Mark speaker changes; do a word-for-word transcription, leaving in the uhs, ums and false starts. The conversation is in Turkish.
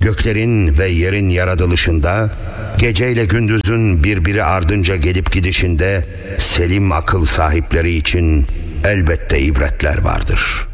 Speaker 1: göklerin ve yerin yaratılışında, geceyle gündüzün birbiri ardınca gelip gidişinde selim akıl sahipleri için elbette ibretler vardır.